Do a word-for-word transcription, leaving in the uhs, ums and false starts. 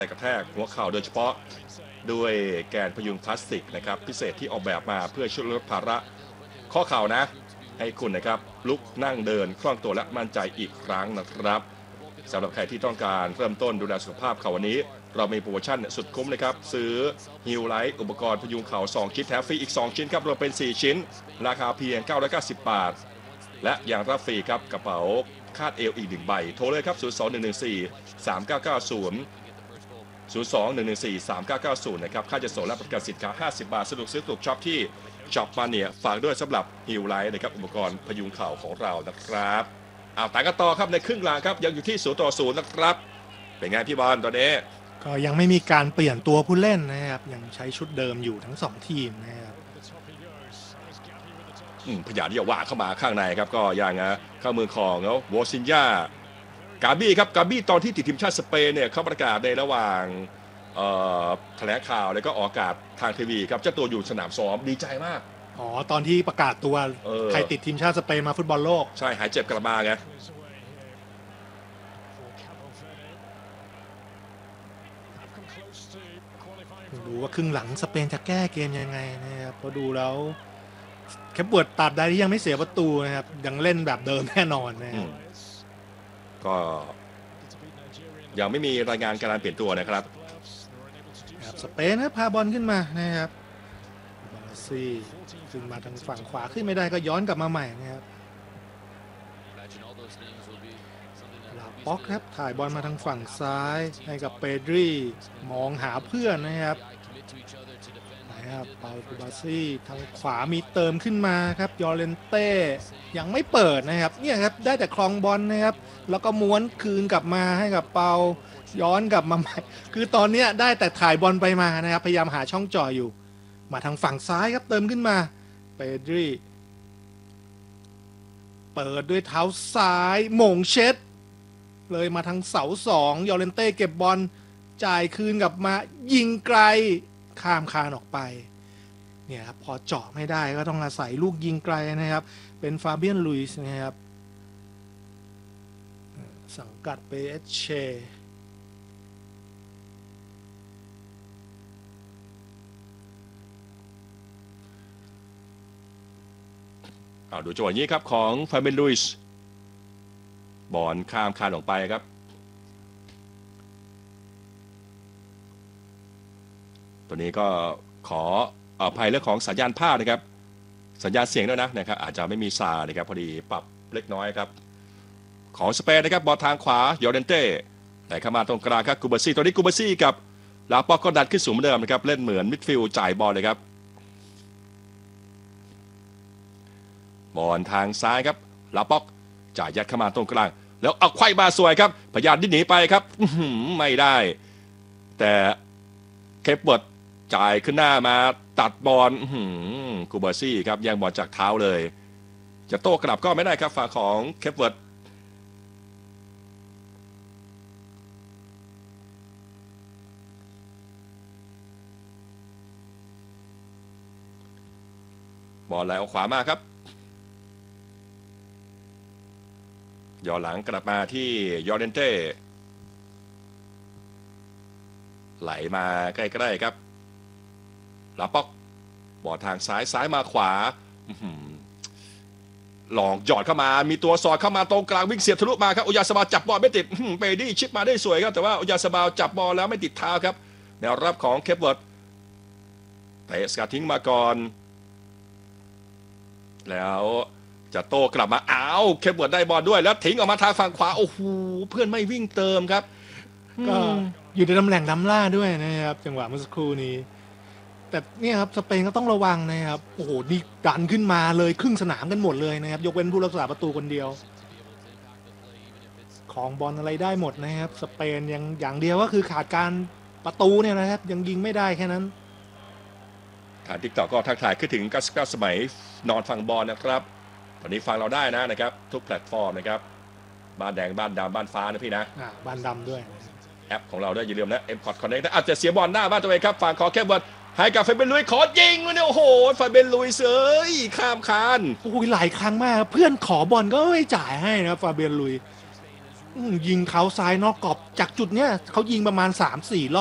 กระแทกหัวเข่าโดยเฉพาะด้วยแกนพยุงพลาสติกนะครับพิเศษที่ออกแบบมาเพื่อช่วยลดภาระข้อเข่านะให้คุณนะครับลุกนั่งเดินคล่องตัวและมั่นใจอีกครั้งนะครับสำหรับใครที่ต้องการเริ่มต้นดูแลสุขภาพเข่าวันนี้เรามีโปรโมชั่นสุดคุ้มนะครับซื้อฮิลไลท์อุปกรณ์พยุงเข่าสองชิ้นแถมฟรีอีกสองชิ้นครับรวมเป็นสี่ชิ้นราคาเพียงเก้าร้อยเก้าสิบบาทและยังรับฟรีครับกระเป๋าคาดเอวอีกหนึ่งใบโทรเลยครับศูนย์ สอง หนึ่ง หนึ่ง สี่ สาม เก้า เก้า ศูนย์ ศูนย์ สอง หนึ่ง หนึ่ง สี่ สาม เก้า เก้า ศูนย์ นะครับค่าจัดส่งและประกันสินค้าห้าสิบบาทสะดวกซื้อถูกช็อปที่ช็อปมาเนี่ยฝากด้วยสำหรับฮิลไลท์นะครับอุปกรณ์พยุงเข่าของเรานะครับเอาแต่กันต่อครับในครึ่งหลังครับยังอยู่ที่ศูนย์ต่อศูนย์นะครับเป็นไงพี่บอลตอนนี้ก็ยังไม่มีการเปลี่ยนตัวผู้เล่นนะครับยังใช้ชุดเดิมอยู่ทั้งสองทีมนะครับพยายามที่จะว่าเข้ามาข้างในครับก็ยังนะเข้ามือของแล้ววอซินยากาบี้ครับกาบี้ตอนที่ติดทีมชาติสเปนเนี่ยเขาประกาศในระหว่างแถลงข่าวแล้วก็ออกอากาศทางทีวีครับเจ้าตัวอยู่สนามซ้อมดีใจมากอ๋อตอนที่ประกาศตัวใครติดทีมชาติสเปนมาฟุตบอลโลกใช่หายเจ็บกลับมาไงดูว่าครึ่งหลังสเปนจะแก้เกมยังไงนะครับพอดูแล้วแค่ปวดตัดได้ที่ยังไม่เสียประตูนะครับยังเล่นแบบเดิมแน่นอนนะครับก็ยังไม่มีรายงานการเปลี่ยนตัวนะครับสเปนนะพาบอลขึ้นมานะครับบาซี่ขึ้นมาทางฝั่งขวาขึ้นไม่ได้ก็ย้อนกลับมาใหม่นะครับลาป็อกครับถ่ายบอลมาทางฝั่งซ้ายให้กับเปดรีมองหาเพื่อนนะครับนะครับเปาคูบาซี่ทางขวามีเติมขึ้นมาครับยอเลนเต้ยังไม่เปิดนะครับเนี่ยครับได้แต่คลองบอลนะครับแล้วก็ม้วนคืนกลับมาให้กับเปาย้อนกลับมาใหม่คือตอนนี้ได้แต่ถ่ายบอลไปมานะครับพยายามหาช่องจ่ออยู่มาทางฝั่งซ้ายครับเติมขึ้นมาเปดรีเปิดด้วยเท้าซ้ายหม่งเช็ดเลยมาทางเสาสองยอเลนเต้เก็บบอลจ่ายคืนกลับมายิงไกลข้ามคานออกไปเนี่ยครับพอเจาะไม่ได้ก็ต้องอาศัยลูกยิงไกลนะครับเป็นฟาเบียนลุยส์นะครับสังกัดเปเอชเชดูจังหวะนี้ครับของฟาเบียนลุยส์บอลข้ามคานออกไปครับตัวนี้ก็ขออภัยเรื่องของสัญญาณภาพนะครับสัญญาณเสียงด้วยนะนะครับอาจจะไม่มีซานะครับพอดีปรับเล็กน้อยครับของสเปนนะครับบอลทางขวายอร์เดนเต้แต่เข้ามาตรงกลางครับกูบาซี่ตัวนี้กูบาซี่กับลาป็อกก็ดันขึ้นสูงเหมือนเดิมนะครับเล่นเหมือนมิดฟิลด์จ่ายบอลเลยครับบอลทางซ้ายครับลาป็อกจ่ายยัดเข้ามาตรงกลางแล้วเอาไขว้มาสวยครับพยายามดิ้นหนีไปครับไม่ได้แต่เคปเวิร์ดจ่ายขึ้นหน้ามาตัดบอลกูบาซี่ครับยังบอลจากเท้าเลยจะโต้กลับก็ไม่ได้ครับฝั่งของเคปเวิร์ดบอลไหลออกขวามาครับย้อนหลังกลับมาที่ยอร์เดนเต้ไหลมาใกล้ๆครับลาป็อกบอลทางซ้ายซ้ายมาขวาหลอกหยอดเข้ามามีตัวสอดเข้ามาตรงกลางวิ่งเสียบทะลุมาครับอุยาสบาจับบอลไม่ติดเปดี้ชิปมาได้สวยครับแต่ว่าอุยาสบาจับบอลแล้วไม่ติดเท้าครับแนวรับของเคปเวิร์ดเตะสกัดทิ้งมาก่อนแล้วจะโต้กลับมาอ้าวเคปเวิร์ดได้บอลด้วยแล้วทิ้งออกมาทางฝั่งขวาโอ้โหเพื่อนไม่วิ่งเติมครับก็อยู่ในตำแหน่งล้ำล่าด้วยนะครับจังหวะเมื่อสักครู่นี้แต่เนี่ยครับสเปนก็ต้องระวังนะครับโอ้โหนี่ดันขึ้นมาเลยครึ่งสนามกันหมดเลยนะครับยกเว้นผู้รักษาประตูคนเดียวของบอลอะไรได้หมดนะครับสเปนยังอย่างเดียวก็คือขาดการประตูเนี่ยนะครับยังยิงไม่ได้แค่นั้นทางติ๊กต็อกก็ทักทายขึ้นถึงเก้าสิบเก้าสมัยนอนฟังบอลนะครับตอนนี้ฟังเราได้นะนะครับทุกแพลตฟอร์มนะครับบ้านแดงบ้านดำบ้านฟ้านะพี่นะอ่าบ้านดำด้วยแอปของเราด้วยอย่าลืมนะ เอ็ม คอร์ด Connect อาจจะเสียบอลหน้าบ้านตัวเองครับฝั่งขอแค่บอลให้กับฟาเบียนลุยขอยิงเลยเนี่ยโอ้โหฟาเบียนลุยเสยข้ามคานโอ้โหหลายครั้งมากเพื่อนขอบอลก็ไม่จ่ายให้นะฟาเบียนลุยอืมยิงเขาซ้ายนอกกรอบจากจุดเนี้ยเขายิงประมาณ สามสี่ รอบ